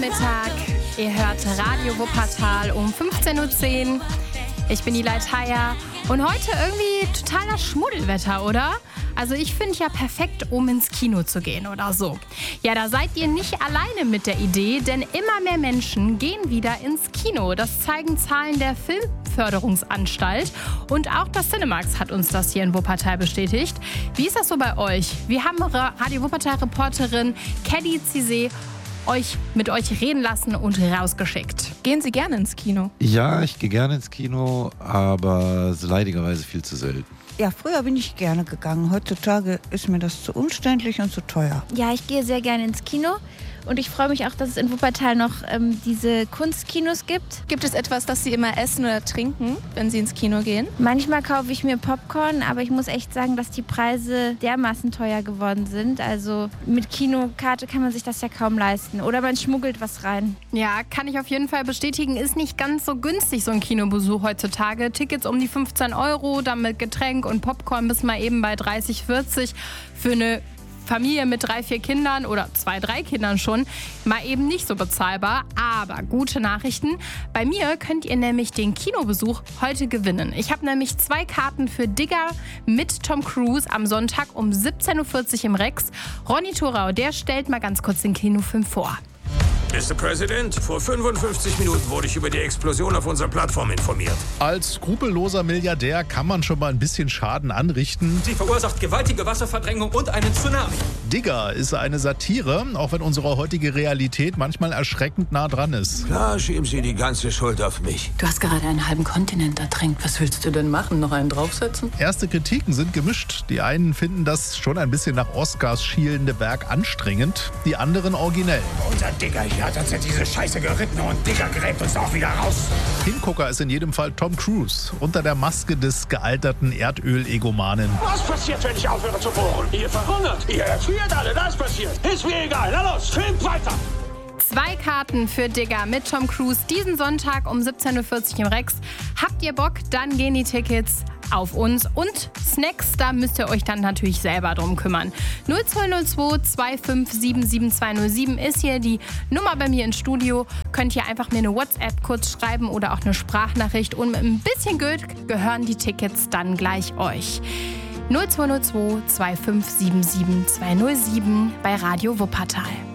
Mittag. Ihr hört Radio Wuppertal um 15.10 Uhr. Ich bin die Leitaya und heute irgendwie totaler Schmuddelwetter, oder? Also ich finde ja perfekt, um ins Kino zu gehen oder so. Ja, da seid ihr nicht alleine mit der Idee, denn immer mehr Menschen gehen wieder ins Kino. Das zeigen Zahlen der Filmförderungsanstalt und auch das Cinemax hat uns das hier in Wuppertal bestätigt. Wie ist das so bei euch? Wir haben Radio Wuppertal-Reporterin Kelly Zizé mit euch reden lassen und rausgeschickt. Gehen Sie gerne ins Kino? Ja, ich gehe gerne ins Kino, aber leidigerweise viel zu selten. Ja, früher bin ich gerne gegangen. Heutzutage ist mir das zu umständlich und zu teuer. Ja, ich gehe sehr gerne ins Kino. Und ich freue mich auch, dass es in Wuppertal noch diese Kunstkinos gibt. Gibt es etwas, das Sie immer essen oder trinken, wenn Sie ins Kino gehen? Manchmal kaufe ich mir Popcorn, aber ich muss echt sagen, dass die Preise dermaßen teuer geworden sind. Also mit Kinokarte kann man sich das ja kaum leisten. Oder man schmuggelt was rein. Ja, kann ich auf jeden Fall bestätigen, ist nicht ganz so günstig, so ein Kinobesuch heutzutage. Tickets um die 15 €, dann mit Getränk und Popcorn bis mal eben bei 30, 40 für eine Familie mit 3, 4 Kindern oder 2, 3 Kindern schon, mal eben nicht so bezahlbar. Aber gute Nachrichten. Bei mir könnt ihr nämlich den Kinobesuch heute gewinnen. Ich habe nämlich 2 Karten für Digger mit Tom Cruise am Sonntag um 17.40 Uhr im Rex. Ronny Thorau, der stellt mal ganz kurz den Kinofilm vor. Mr. President, vor 55 Minuten wurde ich über die Explosion auf unserer Plattform informiert. Als skrupelloser Milliardär kann man schon mal ein bisschen Schaden anrichten. Sie verursacht gewaltige Wasserverdrängung und einen Tsunami. Digger ist eine Satire, auch wenn unsere heutige Realität manchmal erschreckend nah dran ist. Klar, schieben Sie die ganze Schuld auf mich. Du hast gerade einen halben Kontinent ertränkt. Was willst du denn machen? Noch einen draufsetzen? Erste Kritiken sind gemischt. Die einen finden das schon ein bisschen nach Oscars schielende Werk anstrengend, die anderen originell. Unser Digger hier hat uns ja diese Scheiße geritten und Digger gräbt uns auch wieder raus. Hingucker ist in jedem Fall Tom Cruise, unter der Maske des gealterten Erdöl-Egomanen. Was passiert, wenn ich aufhöre zu bohren? Ihr verhungert, ihr erfriert alle, das passiert. Ist mir egal, na los, filmt weiter. 2 Karten für Digger mit Tom Cruise diesen Sonntag um 17.40 Uhr im Rex. Habt ihr Bock, dann gehen die Tickets auf uns. Und Snacks, da müsst ihr euch dann natürlich selber drum kümmern. 0202 2577207 ist hier die Nummer bei mir im Studio. Könnt ihr einfach mir eine WhatsApp kurz schreiben oder auch eine Sprachnachricht. Und mit ein bisschen Glück gehören die Tickets dann gleich euch. 0202 2577207 bei Radio Wuppertal.